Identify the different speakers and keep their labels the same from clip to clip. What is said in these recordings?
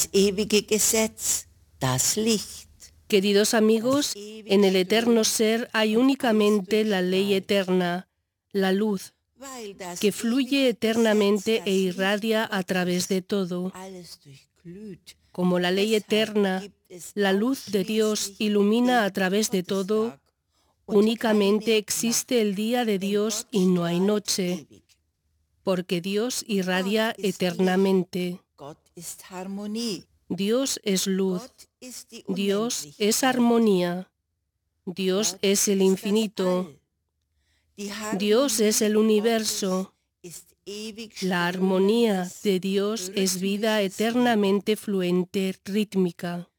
Speaker 1: das ewige Gesetz, das Licht.
Speaker 2: Queridos amigos, en el eterno ser hay únicamente la ley eterna, la luz, que fluye eternamente e irradia a través de todo. Como la ley eterna, la luz de Dios ilumina a través de todo, únicamente existe el día de Dios y no hay noche, porque Dios irradia eternamente. Dios es luz, Dios es armonía, Dios es el infinito, Dios es el universo. La armonía de Dios es vida eternamente fluente, rítmica.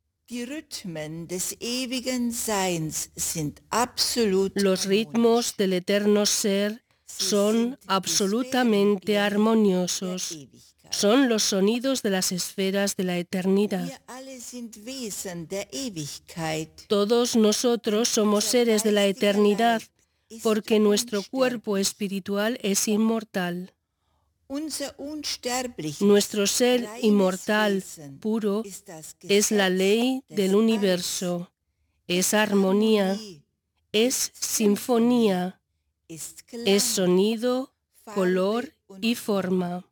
Speaker 2: Los ritmos del eterno ser son absolutamente armoniosos. Son los sonidos de las esferas de la eternidad. Todos nosotros somos seres de la eternidad, porque nuestro cuerpo espiritual es inmortal. Nuestro ser inmortal, puro, es la ley del universo, es armonía, es sinfonía, es sonido, color y forma.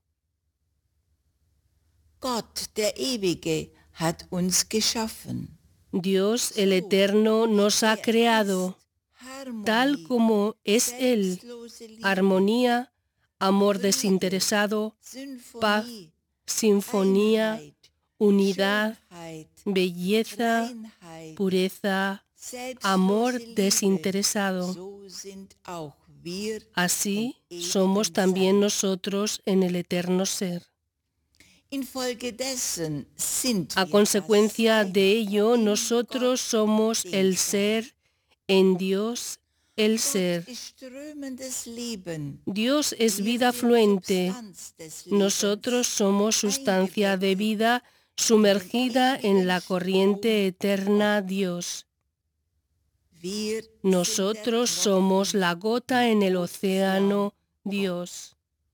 Speaker 2: Dios, el Eterno, nos ha creado, tal como es Él, armonía, amor desinteresado, paz, sinfonía, unidad, belleza, pureza, amor desinteresado. Así somos también nosotros en el eterno ser. A consecuencia de ello, nosotros somos el ser en Dios, el ser. Dios es vida fluente. Nosotros somos sustancia de vida sumergida en la corriente eterna Dios. Nosotros somos la gota en el océano Dios.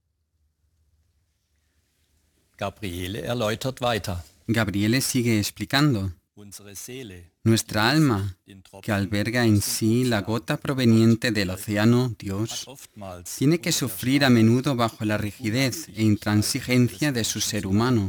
Speaker 3: Gabriele erläutert weiter.
Speaker 4: Gabriele sigue explicando. Nuestra alma, que alberga en sí la gota proveniente del océano Dios, tiene que sufrir a menudo bajo la rigidez e intransigencia de su ser humano.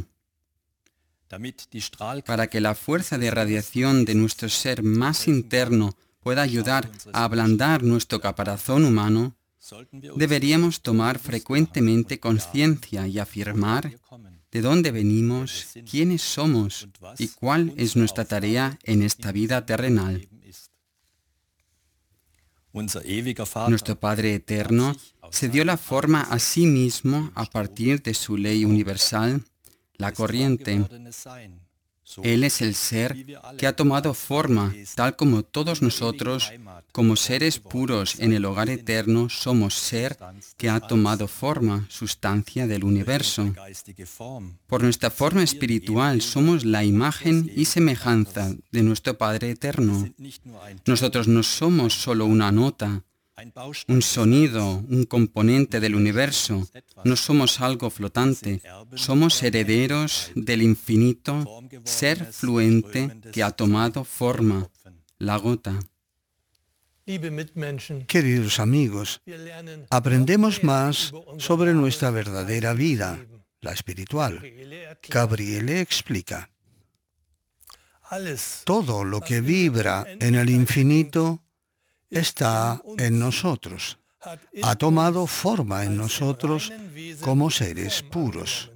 Speaker 4: Para que la fuerza de radiación de nuestro ser más interno pueda ayudar a ablandar nuestro caparazón humano, deberíamos tomar frecuentemente conciencia y afirmar de dónde venimos, quiénes somos y cuál es nuestra tarea en esta vida terrenal. Nuestro Padre Eterno se dio la forma a sí mismo a partir de su ley universal, la corriente. Él es el ser que ha tomado forma, tal como todos nosotros, como seres puros en el hogar eterno, somos ser que ha tomado forma, sustancia del universo. Por nuestra forma espiritual somos la imagen y semejanza de nuestro Padre Eterno. Nosotros no somos solo una nota, un sonido, un componente del universo. No somos algo flotante. Somos herederos del infinito, ser fluente que ha tomado forma, la gota.
Speaker 5: Queridos amigos, aprendemos más sobre nuestra verdadera vida, la espiritual. Gabriele explica. Todo lo que vibra en el infinito está en nosotros, ha tomado forma en nosotros como seres puros.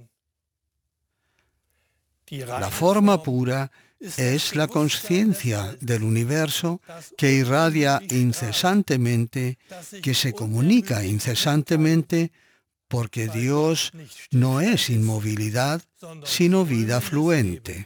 Speaker 5: La forma pura es la conciencia del universo que irradia incesantemente, que se comunica incesantemente, porque Dios no es inmovilidad, sino vida fluente.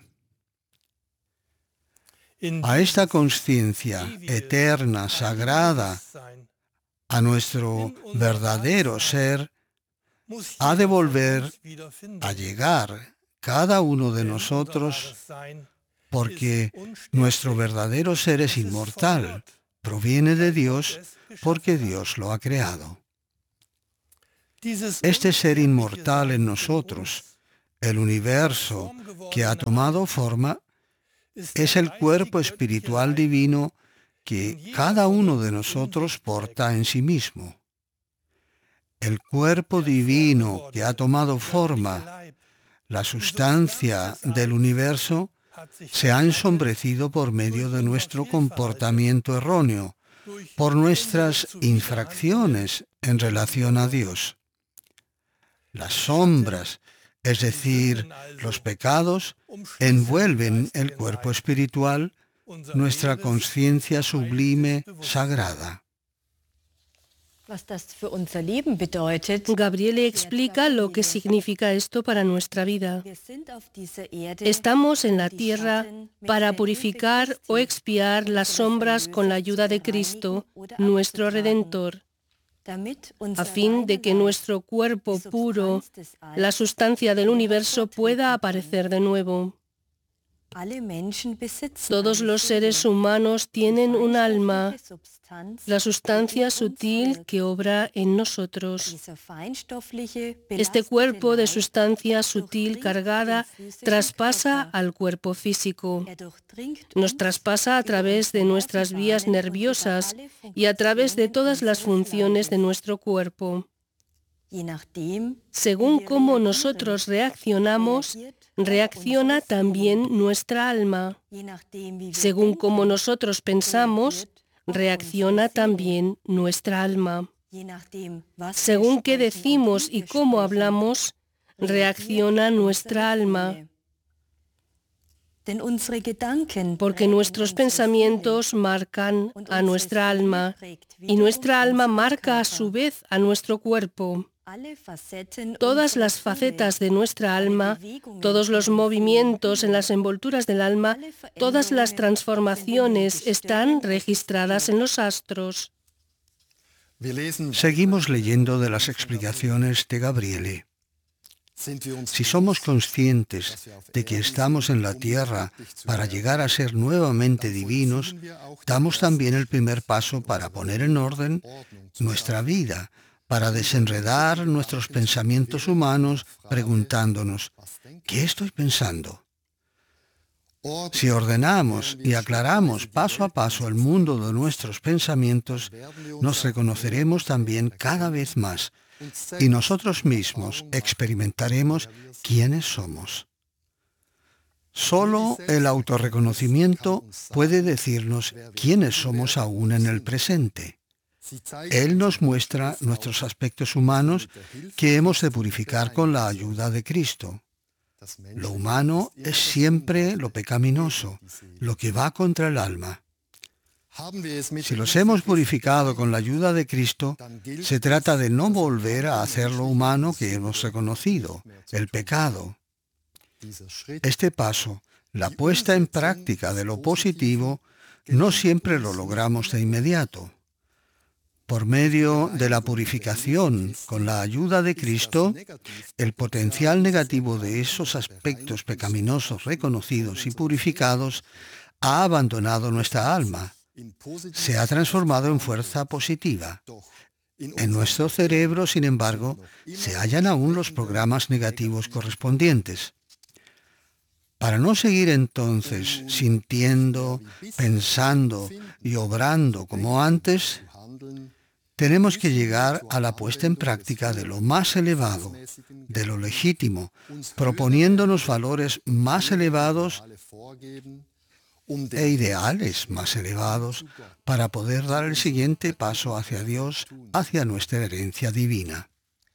Speaker 5: A esta conciencia eterna, sagrada, a nuestro verdadero ser, ha de volver a llegar cada uno de nosotros, porque nuestro verdadero ser es inmortal, proviene de Dios, porque Dios lo ha creado. Este ser inmortal en nosotros, El universo que ha tomado forma es el cuerpo espiritual divino que cada uno de nosotros porta en sí mismo. El cuerpo divino que ha tomado forma, la sustancia del universo, se ha ensombrecido por medio de nuestro comportamiento erróneo, por nuestras infracciones en relación a Dios. Las sombras, es decir, los pecados, envuelven el cuerpo espiritual, nuestra conciencia sublime, sagrada.
Speaker 2: Gabriele explica lo que significa esto para nuestra vida. Estamos en la tierra para purificar o expiar las sombras con la ayuda de Cristo, nuestro Redentor, a fin de que nuestro cuerpo puro, la sustancia del universo, pueda aparecer de nuevo. Todos los seres humanos tienen un alma, la sustancia sutil que obra en nosotros. Este cuerpo de sustancia sutil cargada traspasa al cuerpo físico. Nos traspasa a través de nuestras vías nerviosas y a través de todas las funciones de nuestro cuerpo. Según cómo nosotros reaccionamos, reacciona también nuestra alma. Según cómo nosotros pensamos, reacciona también nuestra alma. Según qué decimos y cómo hablamos, reacciona nuestra alma. Porque nuestros pensamientos marcan a nuestra alma y nuestra alma marca a su vez a nuestro cuerpo. Todas las facetas de nuestra alma, todos los movimientos en las envolturas del alma, todas las transformaciones están registradas en los astros.
Speaker 5: Seguimos leyendo de las explicaciones de Gabriele. Si somos conscientes de que estamos en la tierra para llegar a ser nuevamente divinos, damos también el primer paso para poner en orden nuestra vida, para desenredar nuestros pensamientos humanos preguntándonos, ¿qué estoy pensando? Si ordenamos y aclaramos paso a paso el mundo de nuestros pensamientos, nos reconoceremos también cada vez más y nosotros mismos experimentaremos quiénes somos. Solo el autorreconocimiento puede decirnos quiénes somos aún en el presente. Él nos muestra nuestros aspectos humanos que hemos de purificar con la ayuda de Cristo. Lo humano es siempre lo pecaminoso, lo que va contra el alma. Si los hemos purificado con la ayuda de Cristo, se trata de no volver a hacer lo humano que hemos reconocido, el pecado. Este paso, la puesta en práctica de lo positivo, no siempre lo logramos de inmediato. Por medio de la purificación con la ayuda de Cristo, el potencial negativo de esos aspectos pecaminosos reconocidos y purificados ha abandonado nuestra alma. Se ha transformado en fuerza positiva. En nuestro cerebro, sin embargo, se hallan aún los programas negativos correspondientes. Para no seguir entonces sintiendo, pensando y obrando como antes, tenemos que llegar a la puesta en práctica de lo más elevado, de lo legítimo, proponiéndonos valores más elevados e ideales más elevados para poder dar el siguiente paso hacia Dios, hacia nuestra herencia divina.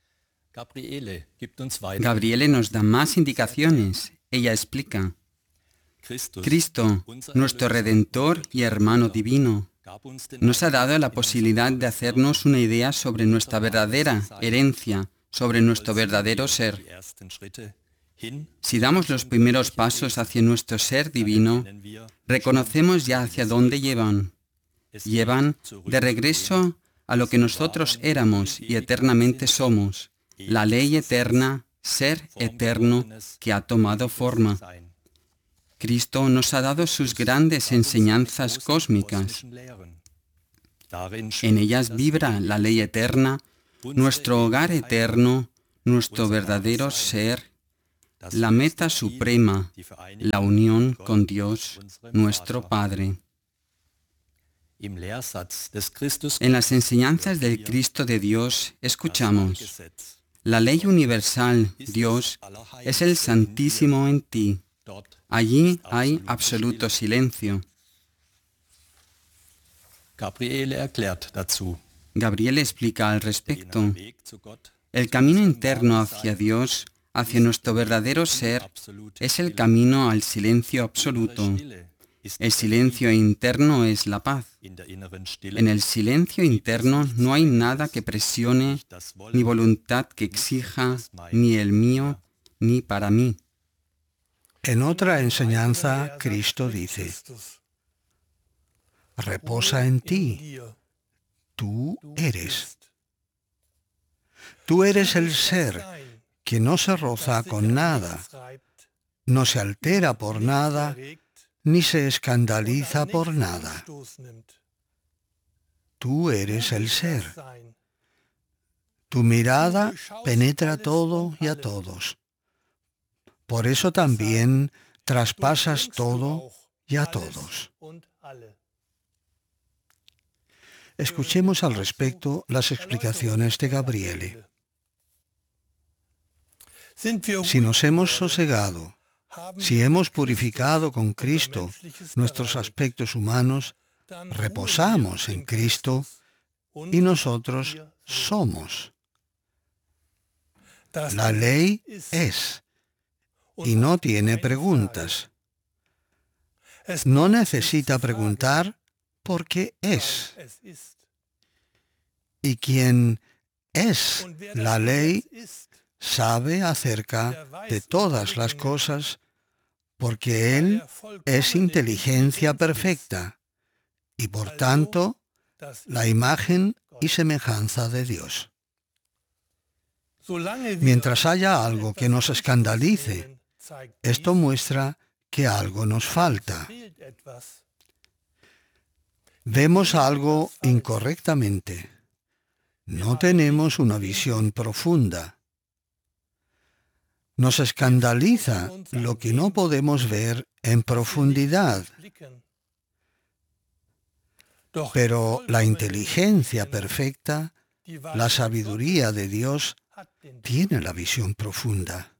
Speaker 4: Gabriele nos da más indicaciones. Ella explica: Cristo, nuestro Redentor y hermano divino, nos ha dado la posibilidad de hacernos una idea sobre nuestra verdadera herencia, sobre nuestro verdadero ser. Si damos los primeros pasos hacia nuestro ser divino, reconocemos ya hacia dónde llevan. Llevan de regreso a lo que nosotros éramos y eternamente somos, la ley eterna, ser eterno que ha tomado forma. Cristo nos ha dado sus grandes enseñanzas cósmicas. En ellas vibra la ley eterna, nuestro hogar eterno, nuestro verdadero ser, la meta suprema, la unión con Dios, nuestro Padre. En las enseñanzas del Cristo de Dios escuchamos: la ley universal, Dios, es el Santísimo en ti. Allí hay absoluto silencio. Gabriel explica al respecto: el camino interno hacia Dios, hacia nuestro verdadero ser, es el camino al silencio absoluto. El silencio interno es la paz. En el silencio interno no hay nada que presione, ni voluntad que exija, ni el mío, ni para mí.
Speaker 5: En otra enseñanza, Cristo dice: reposa en ti, tú eres. Tú eres el ser que no se roza con nada, no se altera por nada, ni se escandaliza por nada. Tú eres el ser. Tu mirada penetra todo y a todos. Por eso también traspasas todo y a todos. Escuchemos al respecto las explicaciones de Gabriele. Si nos hemos sosegado, si hemos purificado con Cristo nuestros aspectos humanos, reposamos en Cristo y nosotros somos. La ley es y no tiene preguntas. No necesita preguntar porque es. Y quien es la ley sabe acerca de todas las cosas porque Él es inteligencia perfecta y por tanto la imagen y semejanza de Dios. Mientras haya algo que nos escandalice, esto muestra que algo nos falta. Vemos algo incorrectamente. No tenemos una visión profunda. Nos escandaliza lo que no podemos ver en profundidad. Pero la inteligencia perfecta, la sabiduría de Dios, tiene la visión profunda.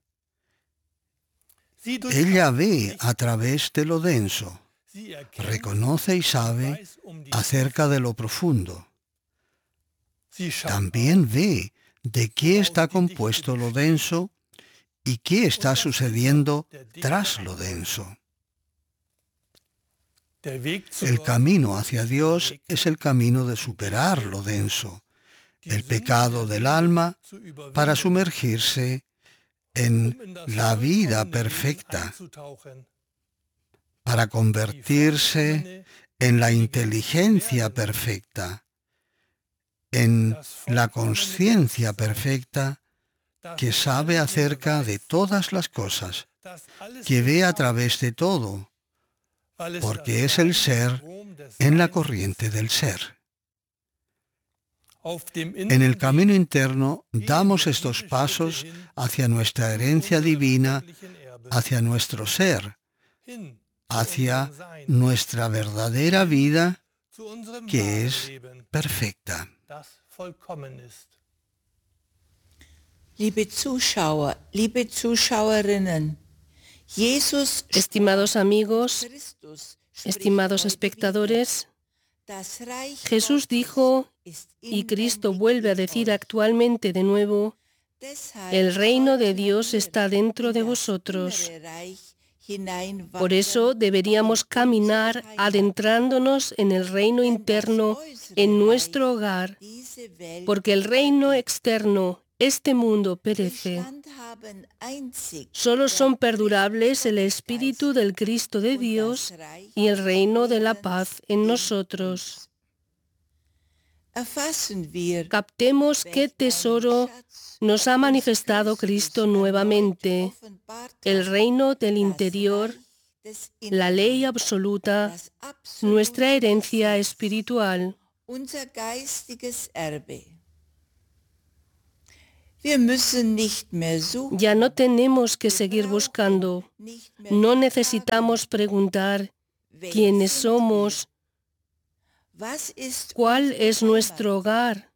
Speaker 5: Ella ve a través de lo denso, reconoce y sabe acerca de lo profundo. También ve de qué está compuesto lo denso y qué está sucediendo tras lo denso. El camino hacia Dios es el camino de superar lo denso, el pecado del alma, para sumergirse en la vida perfecta, para convertirse en la inteligencia perfecta, en la conciencia perfecta que sabe acerca de todas las cosas, que ve a través de todo, porque es el ser en la corriente del ser. En el camino interno damos estos pasos hacia nuestra herencia divina, hacia nuestro ser, hacia nuestra verdadera vida, que es perfecta.
Speaker 1: Liebe Zuschauer, liebe Zuschauerinnen, Jesus,
Speaker 2: estimados amigos, estimados espectadores, Jesús dijo, y Cristo vuelve a decir actualmente de nuevo, el reino de Dios está dentro de vosotros. Por eso deberíamos caminar adentrándonos en el reino interno, en nuestro hogar, porque el reino externo, este mundo, perece. Solo son perdurables el Espíritu del Cristo de Dios y el reino de la paz en nosotros. Captemos qué tesoro nos ha manifestado Cristo nuevamente, el reino del interior, la ley absoluta, nuestra herencia espiritual.
Speaker 1: Wir müssen nicht mehr suchen,
Speaker 2: Ya no tenemos que seguir buscando.
Speaker 1: nicht mehr
Speaker 2: No necesitamos preguntar quiénes somos,
Speaker 1: was ist,
Speaker 2: cuál es nuestro hogar,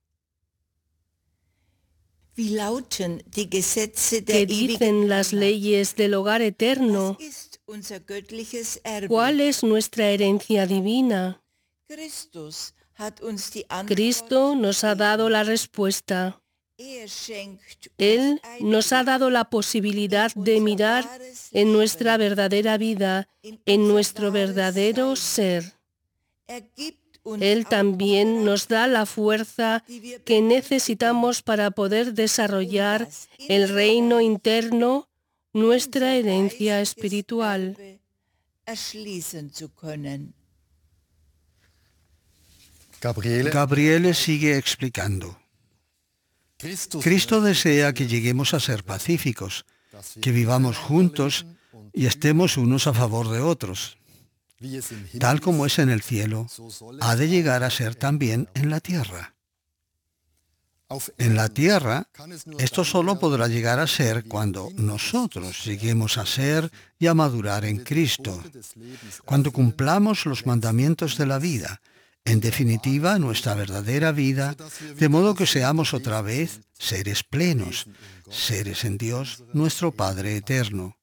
Speaker 1: wie lauten die Gesetze der
Speaker 2: qué
Speaker 1: ewigen
Speaker 2: dicen las
Speaker 1: Heimat?
Speaker 2: leyes del hogar eterno,
Speaker 1: Was ist unser göttliches Erbe?
Speaker 2: cuál es nuestra herencia divina.
Speaker 1: Christus hat uns die Antwort.
Speaker 2: Cristo nos ha dado la respuesta.
Speaker 1: Er schenkt
Speaker 2: Él
Speaker 1: uns
Speaker 2: nos ha dado la posibilidad de mirar en nuestra verdadera vida, en nuestro verdadero ser.
Speaker 1: Er gibt uns
Speaker 2: Él
Speaker 1: auch
Speaker 2: también nos da la fuerza que necesitamos para poder desarrollar el reino interno, nuestra herencia
Speaker 1: geistiges
Speaker 2: espiritual.
Speaker 1: Erbe erschließen zu können.
Speaker 5: Gabriele sigue explicando. Cristo desea que lleguemos a ser pacíficos, que vivamos juntos y estemos unos a favor de otros. Tal como es en el cielo, ha de llegar a ser también en la tierra. En la tierra, esto solo podrá llegar a ser cuando nosotros lleguemos a ser y a madurar en Cristo, cuando cumplamos los mandamientos de la vida, en definitiva, nuestra verdadera vida, de modo que seamos otra vez seres plenos, seres en Dios, nuestro Padre eterno.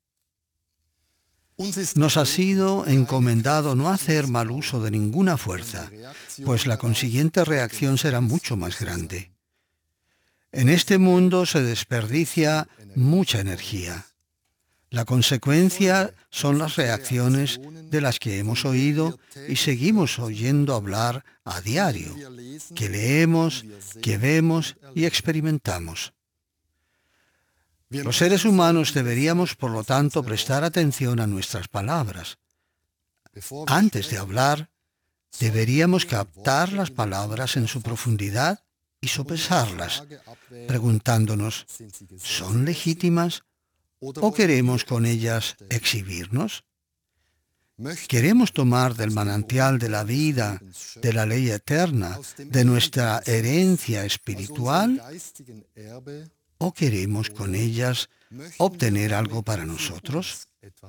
Speaker 5: Nos ha sido encomendado no hacer mal uso de ninguna fuerza, pues la consiguiente reacción será mucho más grande. En este mundo se desperdicia mucha energía. La consecuencia son las reacciones de las que hemos oído y seguimos oyendo hablar a diario, que leemos, que vemos y experimentamos. Los seres humanos deberíamos, por lo tanto, prestar atención a nuestras palabras. Antes de hablar, deberíamos captar las palabras en su profundidad y sopesarlas, preguntándonos, ¿son legítimas o queremos con ellas exhibirnos? ¿Queremos tomar del manantial de la vida, de la ley eterna, de nuestra herencia espiritual, o queremos con ellas obtener algo para nosotros?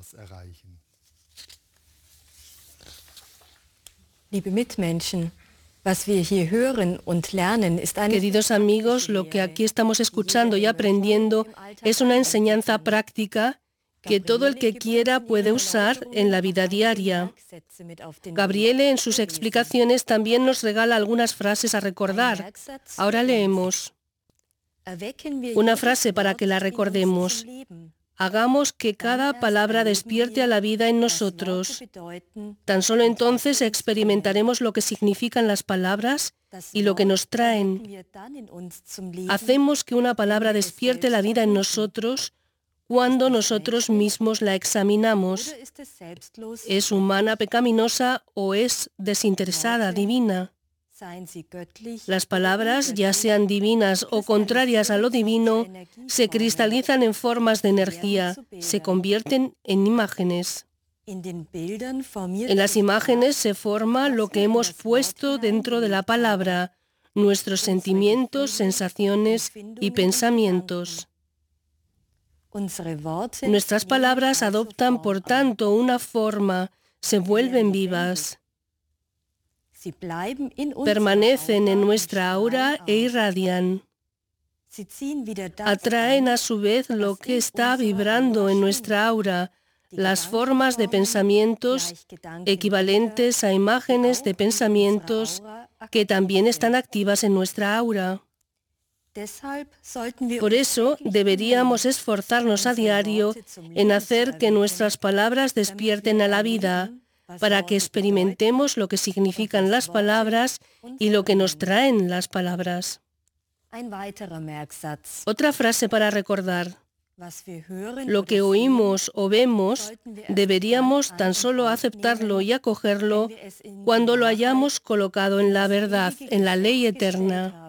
Speaker 6: Liebe Mitmenschen, was wir hier hören und lernen, ist eine
Speaker 2: Queridos amigos, lo que aquí estamos escuchando y aprendiendo es una enseñanza práctica que todo el que quiera puede usar en la vida diaria. Gabriele en sus explicaciones también nos regala algunas frases a recordar. Ahora leemos una frase para que la recordemos. Hagamos que cada palabra despierte a la vida en nosotros. Tan solo entonces experimentaremos lo que significan las palabras y lo que nos traen. Hacemos que una palabra despierte la vida en nosotros cuando nosotros mismos la examinamos. ¿Es humana, pecaminosa o es desinteresada, divina? Las palabras, ya sean divinas o contrarias a lo divino, se cristalizan en formas de energía, se convierten en imágenes. En las imágenes se forma lo que hemos puesto dentro de la palabra, nuestros sentimientos, sensaciones y pensamientos. Nuestras palabras adoptan, por tanto, una forma, se vuelven vivas. Permanecen en nuestra aura e irradian. Atraen a su vez lo que está vibrando en nuestra aura, las formas de pensamientos equivalentes a imágenes de pensamientos que también están activas en nuestra aura. Por eso deberíamos esforzarnos a diario en hacer que nuestras palabras despierten a la vida, para que experimentemos lo que significan las palabras y lo que nos traen las palabras. Otra frase para recordar. Lo que oímos o vemos, deberíamos tan solo aceptarlo y acogerlo cuando lo hayamos colocado en la verdad, en la ley eterna.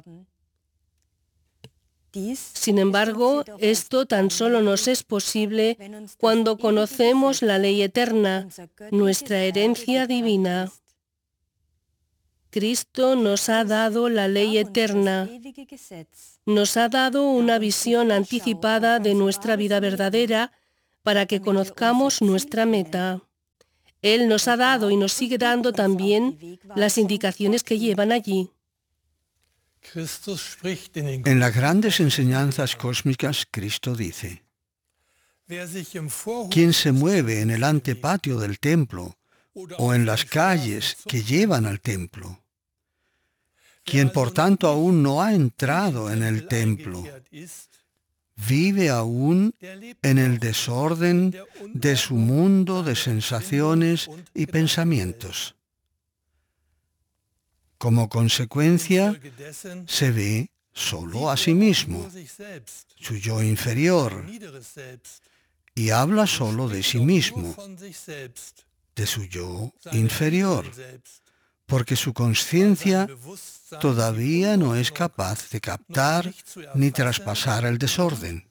Speaker 2: Sin embargo, esto tan solo nos es posible cuando conocemos la ley eterna, nuestra herencia divina. Cristo nos ha dado la ley eterna, nos ha dado una visión anticipada de nuestra vida verdadera para que conozcamos nuestra meta. Él nos ha dado y nos sigue dando también las indicaciones que llevan allí.
Speaker 5: En las grandes enseñanzas cósmicas, Cristo dice: quien se mueve en el antepatio del templo o en las calles que llevan al templo, quien por tanto aún no ha entrado en el templo, vive aún en el desorden de su mundo de sensaciones y pensamientos. Como consecuencia, se ve solo a sí mismo, su yo inferior, y habla solo de sí mismo, de su yo inferior, porque su conciencia todavía no es capaz de captar ni traspasar el desorden.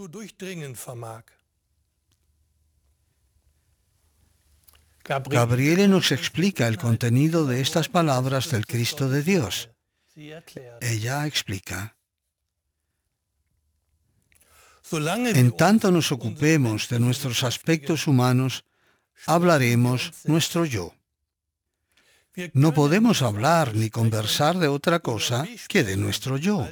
Speaker 5: Gabriele nos explica el contenido de estas palabras del Cristo de Dios. Ella explica: en tanto nos ocupemos de nuestros aspectos humanos, hablaremos nuestro yo. No podemos hablar ni conversar de otra cosa que de nuestro yo,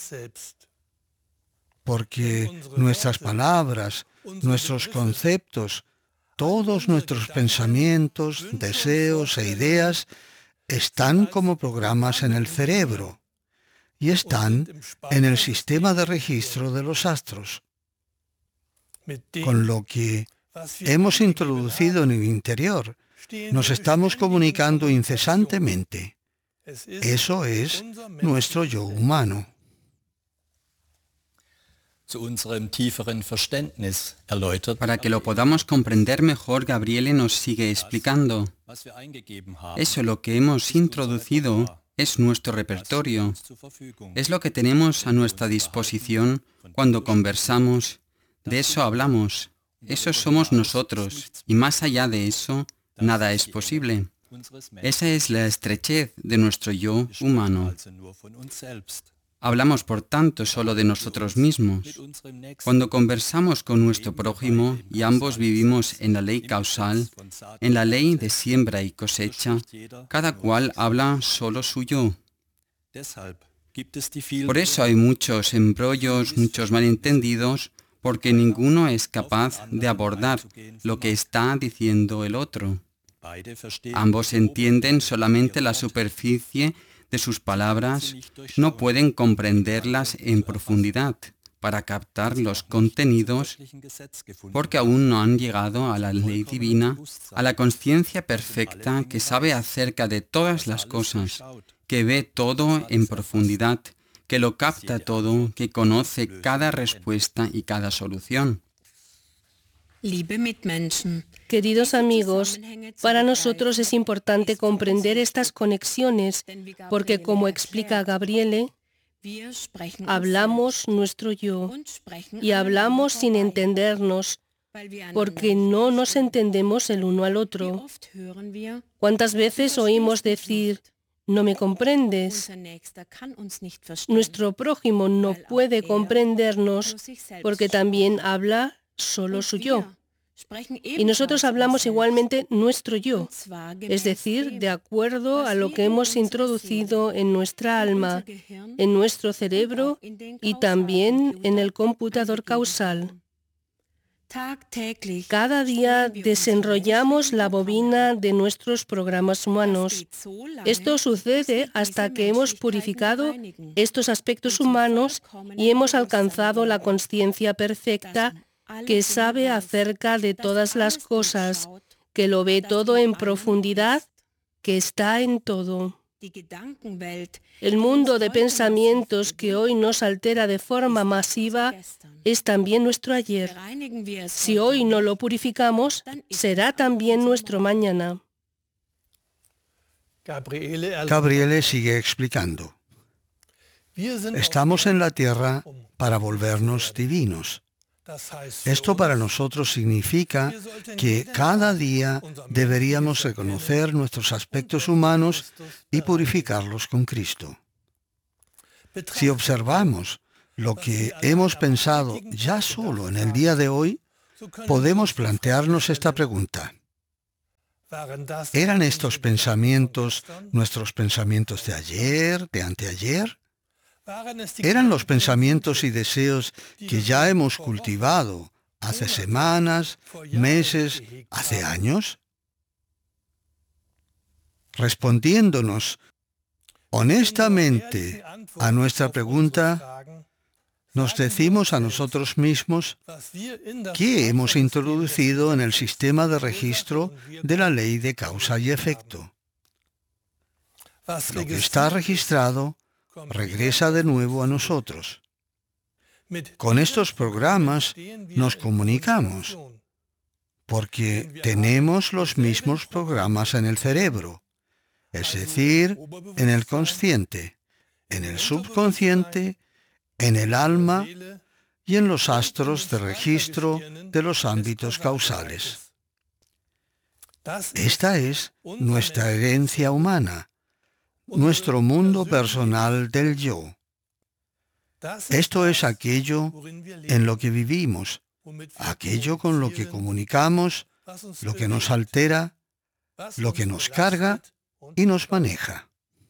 Speaker 5: porque nuestras palabras, nuestros conceptos, todos nuestros pensamientos, deseos e ideas están como programas en el cerebro y están en el sistema de registro de los astros, con lo que hemos introducido en el interior. Nos estamos comunicando incesantemente. Eso es nuestro yo humano.
Speaker 4: Para que lo podamos comprender mejor, Gabriele nos sigue explicando. Eso, lo que hemos introducido, es nuestro repertorio. Es lo que tenemos a nuestra disposición cuando conversamos. De eso hablamos. Eso somos nosotros. Y más allá de eso, nada es posible. Esa es la estrechez de nuestro yo humano. Hablamos, por tanto, solo de nosotros mismos. Cuando conversamos con nuestro prójimo y ambos vivimos en la ley causal, en la ley de siembra y cosecha, cada cual habla solo su yo. Por eso hay muchos embrollos, muchos malentendidos, porque ninguno es capaz de abordar lo que está diciendo el otro. Ambos entienden solamente la superficie de sus palabras, no pueden comprenderlas en profundidad para captar los contenidos, porque aún no han llegado a la ley divina, a la conciencia perfecta que sabe acerca de todas las cosas, que ve todo en profundidad, que lo capta todo, que conoce cada respuesta y cada solución.
Speaker 2: Queridos amigos, para nosotros es importante comprender estas conexiones, porque como explica Gabriele, hablamos nuestro yo y hablamos sin entendernos, porque no nos entendemos el uno al otro. ¿Cuántas veces oímos decir: no me comprendes? Nuestro prójimo no puede comprendernos porque también habla solo su yo. Y nosotros hablamos igualmente nuestro yo, es decir, de acuerdo a lo que hemos introducido en nuestra alma, en nuestro cerebro y también en el computador causal. Cada día desenrollamos la bobina de nuestros programas humanos. Esto sucede hasta que hemos purificado estos aspectos humanos y hemos alcanzado la conciencia perfecta que sabe acerca de todas las cosas, que lo ve todo en profundidad, que está en todo. El mundo de pensamientos que hoy nos altera de forma masiva es también nuestro ayer. Si hoy no lo purificamos, será también nuestro mañana.
Speaker 5: Gabriele sigue explicando: estamos en la tierra para volvernos divinos. Esto para nosotros significa que cada día deberíamos reconocer nuestros aspectos humanos y purificarlos con Cristo. Si observamos lo que hemos pensado ya solo en el día de hoy, podemos plantearnos esta pregunta. ¿Eran estos pensamientos nuestros pensamientos de ayer, de anteayer? ¿Eran los pensamientos y deseos que ya hemos cultivado hace semanas, meses, hace años? Respondiéndonos honestamente a nuestra pregunta, nos decimos a nosotros mismos qué hemos introducido en el sistema de registro de la ley de causa y efecto. Lo que está registrado regresa de nuevo a nosotros. Con estos programas nos comunicamos, porque tenemos los mismos programas en el cerebro, es decir, en el consciente, en el subconsciente, en el alma y en los astros de registro de los ámbitos causales. Esta es nuestra herencia humana, nuestro mundo personal del yo. Esto es aquello en lo que vivimos, aquello con lo que comunicamos, lo que nos altera, lo que nos carga y nos maneja.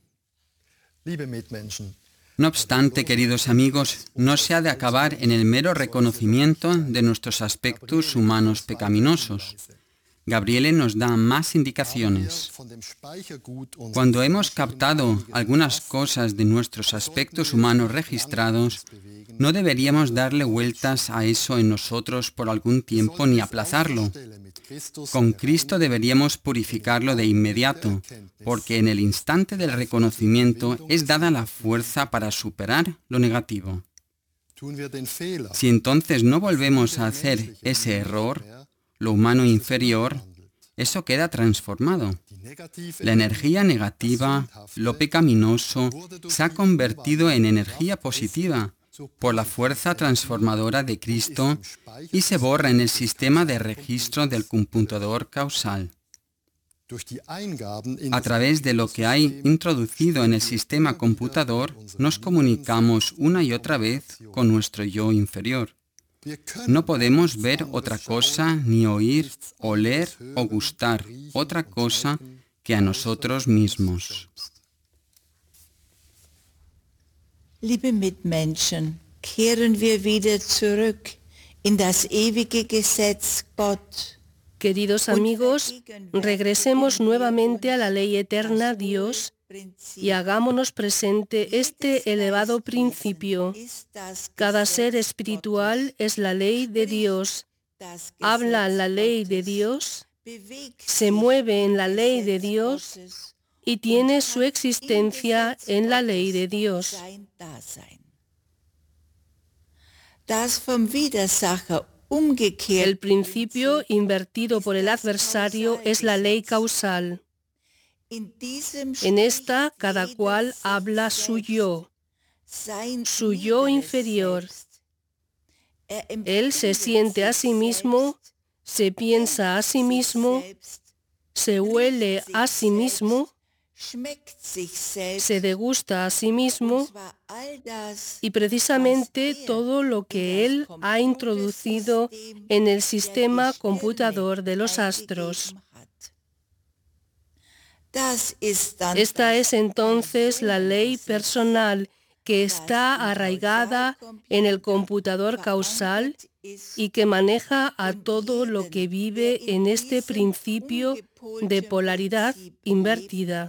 Speaker 4: No obstante, queridos amigos, no se ha de acabar en el mero reconocimiento de nuestros aspectos humanos pecaminosos. Gabriele nos da más indicaciones. Cuando hemos captado algunas cosas de nuestros aspectos humanos registrados, no deberíamos darle vueltas a eso en nosotros por algún tiempo ni aplazarlo. Con Cristo deberíamos purificarlo de inmediato, porque en el instante del reconocimiento es dada la fuerza para superar lo negativo. Si entonces no volvemos a hacer ese error, lo humano inferior, eso queda transformado. La energía negativa, lo pecaminoso, se ha convertido en energía positiva por la fuerza transformadora de Cristo y se borra en el sistema de registro del computador causal. A través de lo que hay introducido en el sistema computador, nos comunicamos una y otra vez con nuestro yo inferior. No podemos ver otra cosa, ni oír, oler o gustar otra cosa que a nosotros mismos.
Speaker 1: Liebe Mitmenschen, kehren wir wieder zurück in das ewige Gesetz Gott.
Speaker 2: Queridos amigos, regresemos nuevamente a la ley eterna Dios y hagámonos presente este elevado principio. Cada ser espiritual es la ley de Dios. Habla la ley de Dios, se mueve en la ley de Dios y tiene su existencia en la ley de Dios. El principio invertido por el adversario es la ley causal. En esta, cada cual habla su yo inferior. Él se siente a sí mismo, se piensa a sí mismo, se huele a sí mismo, se degusta a sí mismo, y precisamente todo lo que él ha introducido en el sistema computador de los astros. Esta es entonces la ley personal que está arraigada en el computador causal y que maneja a todo lo que vive en este principio de polaridad invertida.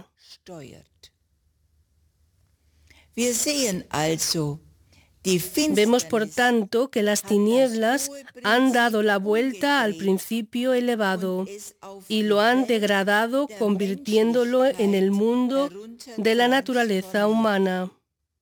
Speaker 2: Vemos, por tanto, que las tinieblas han dado la vuelta al principio elevado y lo han degradado, convirtiéndolo en el mundo de la naturaleza humana.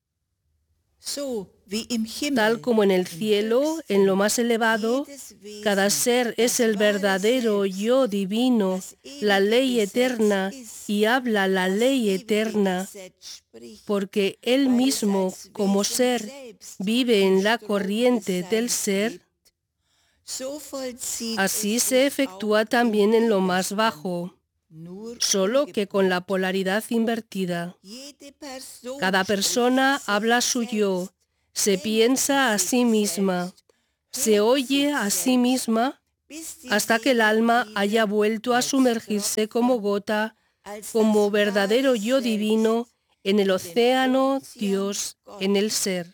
Speaker 2: Tal como en el cielo, en lo más elevado, cada ser es el verdadero yo divino, la ley eterna, y habla la ley eterna, porque él mismo, como ser, vive en la corriente del ser. Así se efectúa también en lo más bajo, solo que con la polaridad invertida. Cada persona habla su yo, se piensa a sí misma, se oye a sí misma, hasta que el alma haya vuelto a sumergirse como gota, como verdadero yo divino, en el océano Dios, en el ser.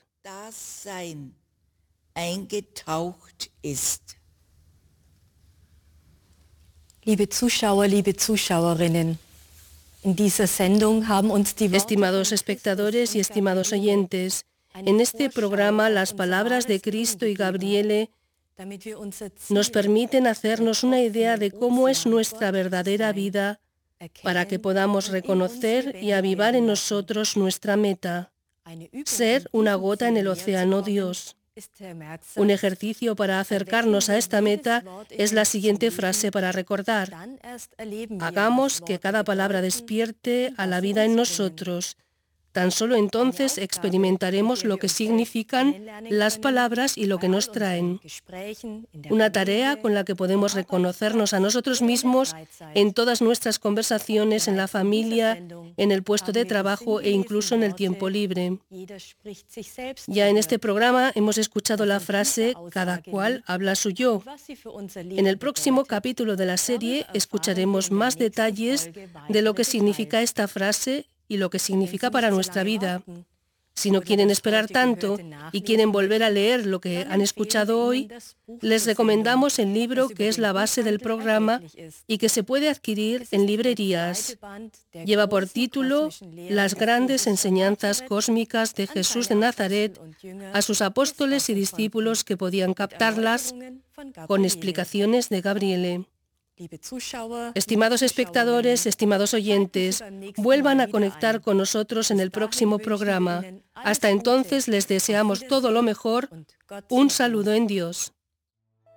Speaker 6: Liebe Zuschauer, liebe Zuschauerinnen, in dieser Sendung haben uns die Worte
Speaker 2: Estimados espectadores y estimados oyentes, en este programa las palabras de Cristo y Gabriele nos permiten hacernos una idea de cómo es nuestra verdadera vida para que podamos reconocer y avivar en nosotros nuestra meta, ser una gota en el océano Dios. Un ejercicio para acercarnos a esta meta es la siguiente frase para recordar. Hagamos que cada palabra despierte a la vida en nosotros. Tan solo entonces experimentaremos lo que significan las palabras y lo que nos traen. Una tarea con la que podemos reconocernos a nosotros mismos en todas nuestras conversaciones, en la familia, en el puesto de trabajo e incluso en el tiempo libre. Ya en este programa hemos escuchado la frase «cada cual habla su yo». En el próximo capítulo de la serie escucharemos más detalles de lo que significa esta frase y lo que significa para nuestra vida. Si no quieren esperar tanto y quieren volver a leer lo que han escuchado hoy, les recomendamos el libro que es la base del programa y que se puede adquirir en librerías. Lleva por título Las grandes enseñanzas cósmicas de Jesús de Nazaret a sus apóstoles y discípulos que podían captarlas, con explicaciones de Gabriele. Estimados espectadores, estimados oyentes, vuelvan a conectar con nosotros en el próximo programa. Hasta entonces les deseamos todo lo mejor. Un saludo en Dios.